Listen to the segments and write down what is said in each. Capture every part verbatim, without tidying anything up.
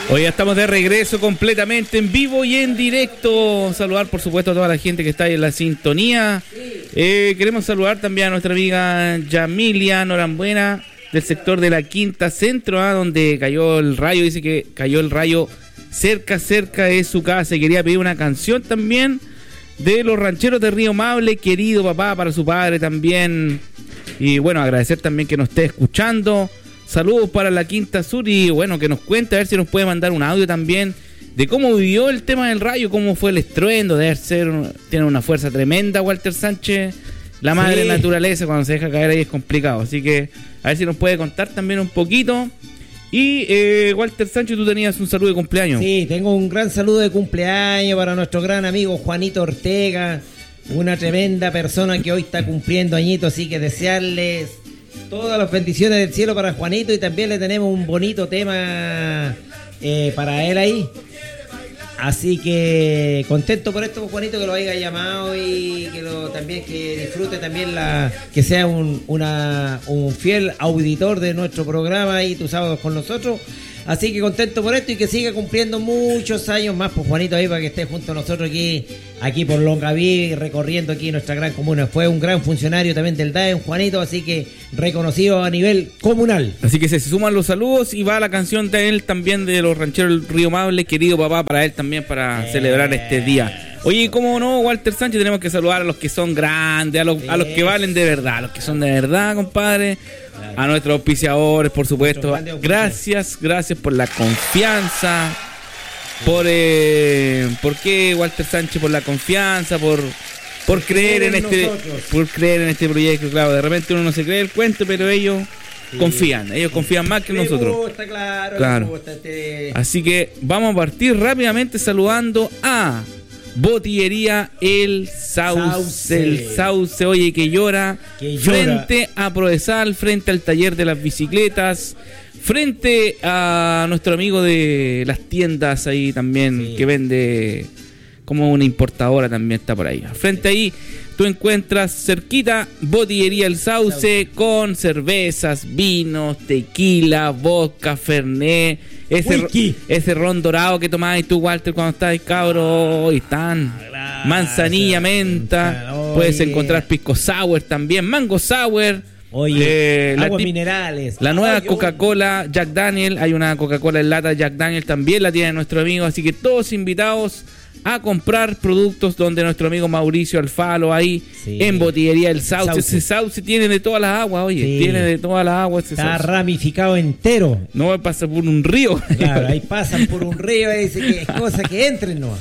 Hoy ya estamos de regreso completamente en vivo y en directo. Saludar por supuesto a toda la gente que está ahí en la sintonía. Eh, queremos saludar también a nuestra amiga Yamilia Norambuena del sector de la Quinta Centro, ¿eh? Donde cayó el rayo. Dice que cayó el rayo cerca, cerca de su casa y quería pedir una canción también de los rancheros de Río Maule, querido papá, para su padre también. Y bueno, agradecer también que nos esté escuchando. Saludos para la Quinta Sur y bueno, que nos cuente, a ver si nos puede mandar un audio también de cómo vivió el tema del rayo, cómo fue el estruendo. Debe ser, tiene una fuerza tremenda Walter Sánchez, la madre sí. Naturaleza, cuando se deja caer ahí es complicado. Así que a ver si nos puede contar también un poquito. Y eh, Walter Sánchez, tú tenías un saludo de cumpleaños. Sí, tengo un gran saludo de cumpleaños para nuestro gran amigo Juanito Ortega, una tremenda persona que hoy está cumpliendo añitos, así que desearles todas las bendiciones del cielo para Juanito, y también le tenemos un bonito tema eh, para él ahí. Así que contento por esto, Juanito, que lo haya llamado y que lo, también que disfrute también la que sea un, una, un fiel auditor de nuestro programa y tus sábados con nosotros. Así que contento por esto y que siga cumpliendo muchos años más, pues Juanito ahí, para que esté junto a nosotros aquí, aquí por Longaví, recorriendo aquí nuestra gran comuna. Fue un gran funcionario también del D A E M, Juanito, así que reconocido a nivel comunal. Así que se suman los saludos y va la canción de él también, de los rancheros del Río Maule, querido papá, para él también, para eh... celebrar este día. Oye, cómo no, Walter Sánchez, tenemos que saludar a los que son grandes, a los, a los que valen de verdad, a los que son de verdad, compadre. A nuestros auspiciadores, por supuesto. Gracias, gracias por la confianza. Por eh, ¿por qué, Walter Sánchez? Por la confianza, por por creer en este por creer en este proyecto. Claro, de repente uno no se cree el cuento, pero ellos sí. confían, ellos confían más que me nosotros. Gusta, claro, claro. Me gusta este... Así que vamos a partir rápidamente saludando a Botillería El Sauce, Sauce. El Sauce, oye, que llora, que llora frente a Prodesal, frente al taller de las bicicletas, frente a nuestro amigo de las tiendas ahí también, sí. que vende como una importadora, también está por ahí. Frente ahí tú encuentras cerquita Botillería El Sauce, Sauce. con cervezas, vinos, tequila, vodka, fernet, ese, ese ron dorado que tomabas tú, Walter, cuando estabas cabro, y tan manzanilla, menta, oye. Puedes encontrar pisco sour también, mango sour. Oye, eh, aguas minerales. La nueva Ay, Coca-Cola Jack Daniel, hay una Coca-Cola en lata Jack Daniel, también la tiene nuestro amigo, así que todos invitados a comprar productos donde nuestro amigo Mauricio Alfalo ahí sí. en Botillería El Sauce. Sauce. Ese sauce tiene de todas las aguas, oye, sí. tiene de todas las aguas ese Está sauce. ramificado entero. No pasa por un río. Claro, ahí pasan por un río y dice que es cosa que entren, ¿no?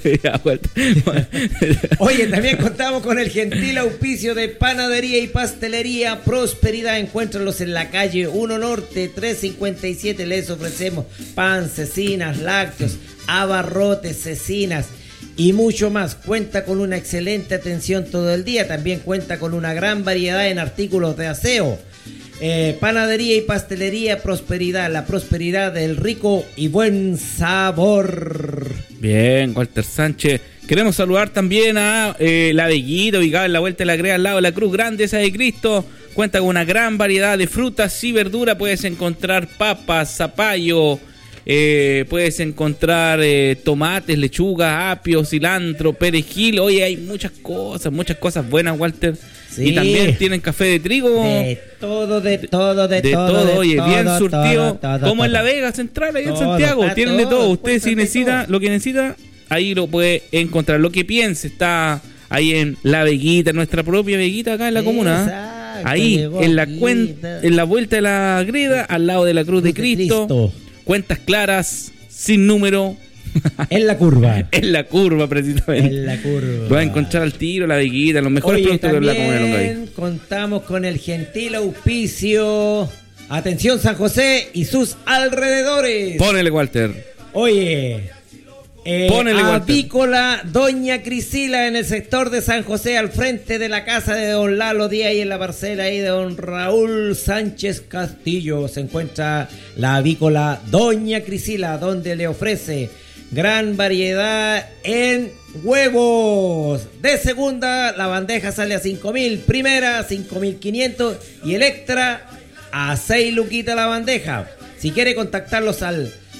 Oye, también contamos con el gentil auspicio de Panadería y Pastelería Prosperidad. Encuéntralos en la calle uno Norte, trescientos cincuenta y siete. Les ofrecemos pan, cecinas, lácteos, abarrotes, cecinas y mucho más. Cuenta con una excelente atención todo el día. También cuenta con una gran variedad en artículos de aseo. Eh, panadería y Pastelería Prosperidad, la prosperidad del rico y buen sabor. Bien, Walter Sánchez. Queremos saludar también a eh, La Veguita, ubicada en la Vuelta de la Crea, al lado de la Cruz Grande, esa de Cristo. Cuenta con una gran variedad de frutas y verduras. Puedes encontrar papas, zapallo, Eh, puedes encontrar eh, tomates, lechuga, apio, cilantro, perejil. Oye, hay muchas cosas, muchas cosas buenas, Walter. Sí. Y también tienen café de trigo. De todo, de todo, de, de todo. todo, de oye, todo, bien todo, surtido. todo, todo, como todo. en La Vega Central, ahí todo, en Santiago. Tienen todo, de todo. Usted si necesita, todo. lo que necesita, ahí lo puede encontrar. Lo que piense está ahí en La Veguita, nuestra propia Veguita acá en la Exacto, comuna. Ahí, en la, cuenta, en la Vuelta de la Greda, al lado de la Cruz, Cruz de, Cristo, de Cristo. Cuentas claras, sin número. En la curva. En la curva, precisamente. En la curva. Vas a encontrar al tiro, La Veguita, los mejores Oye, productos de la comuna de Longaví. También contamos con el gentil auspicio. Atención, San José y sus alrededores. Ponele, Walter. Oye, eh, Ponele, Avícola Doña Crisila en el sector de San José, al frente de la casa de don Lalo Díaz y en la parcela ahí de don Raúl Sánchez Castillo. Se encuentra la Avícola Doña Crisila, donde le ofrece gran variedad en huevos. De segunda, la bandeja sale a cinco mil, primera a cinco mil quinientos y el extra a seis luquitas la bandeja. Si quiere contactarlos al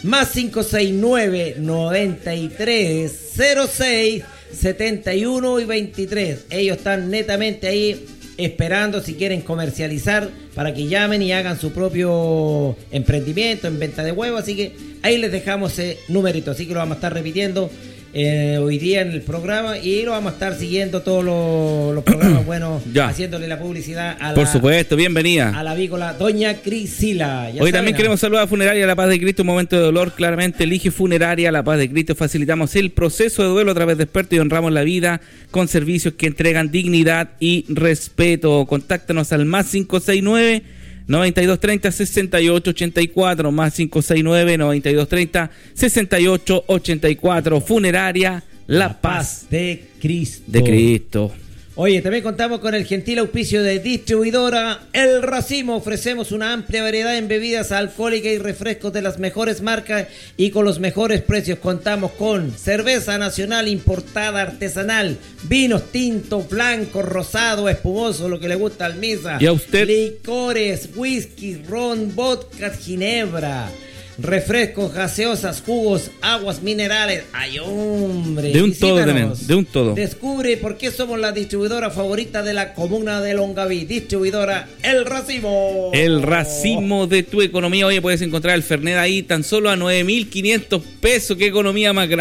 Más cinco seis nueve, noventa y tres, cero seis, setenta y uno y veintitrés. Ellos están netamente ahí esperando si quieren comercializar para que llamen y hagan su propio emprendimiento en venta de huevos. Así que ahí les dejamos ese numerito. Así que lo vamos a estar repitiendo eh, hoy día en el programa y lo vamos a estar siguiendo todos los, los programas buenos, ya. haciéndole la publicidad a la, por supuesto, bienvenida a la avícola Doña Crisila. Ya hoy saben, también queremos saludar a Funeraria La Paz de Cristo. Un momento de dolor, claramente elige Funeraria La Paz de Cristo. Facilitamos el proceso de duelo a través de expertos y honramos la vida con servicios que entregan dignidad y respeto. Contáctanos al más cinco seis nueve, noventa y dos treinta, sesenta y ocho ochenta y cuatro, más cinco seis nueve, noventa y dos treinta, sesenta y ocho ochenta y cuatro. Funeraria La, La Paz, Paz de Cristo. De Cristo. Oye, también contamos con el gentil auspicio de distribuidora El Racimo. Ofrecemos una amplia variedad en bebidas alcohólicas y refrescos de las mejores marcas y con los mejores precios. Contamos con cerveza nacional importada artesanal, vinos tinto, blanco, rosado, espumoso, lo que le gusta al Misa. ¿Y a usted? Licores, whisky, ron, vodka, ginebra, refrescos, gaseosas, jugos, aguas minerales. ¡Ay, hombre! De un Visítanos. todo tenemos, de un todo. Descubre por qué somos la distribuidora favorita de la comuna de Longaví. Distribuidora El Racimo. El racimo de tu economía. Oye, puedes encontrar el Fernet ahí tan solo a nueve mil quinientos pesos. ¡Qué economía más grande!